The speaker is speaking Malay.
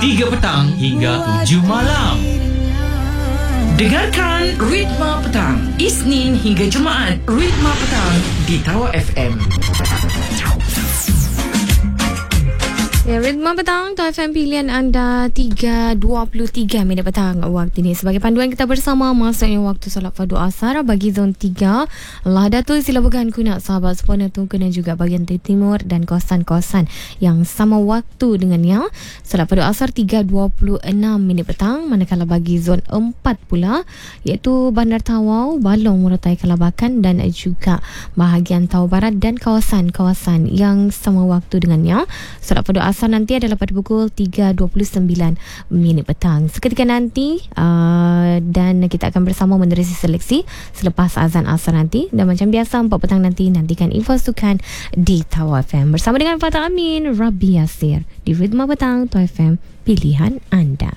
3 petang hingga 7 malam. Dengarkan Ritma Petang, Isnin hingga Jumaat. Ritma Petang di Tawa FM. Ya, Ritma Petang, Tawa FM pilihan anda 3.23 minit petang waktu ini. Sebagai panduan kita bersama, masuknya waktu solat fardu asar bagi zon 3. Allah Datuk sila bukan kuna sahabat sepona Tungku dan juga bahagian timur dan kawasan-kawasan yang sama waktu dengannya. Solat fardu asar 3.26 minit petang, manakala bagi zon 4 pula, iaitu Bandar Tawau, Balong, Morotai, Kelabakan dan juga bahagian Tawau Barat dan kawasan-kawasan yang sama waktu dengannya. Solat fardu asar nanti adalah pada pukul 3.29 minit petang. Seketika nanti dan kita akan bersama menerusi seleksi selepas azan asar nanti. Dan macam biasa 4 petang nanti nantikan info sukan di Tawa FM bersama dengan Fatah Amin, Rabi Yasir di Ritma Petang Tawa FM, pilihan anda.